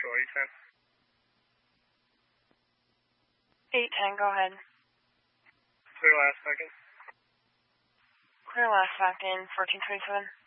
Central 810. 810, go ahead. Clear last second. Clear last second, 1427.